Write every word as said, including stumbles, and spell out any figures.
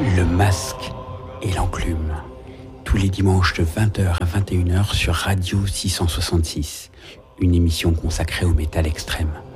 Le Masque et l'Enclume. Tous les dimanches de vingt heures à vingt et une heures sur Radio six cent soixante-six. Une émission consacrée au métal extrême.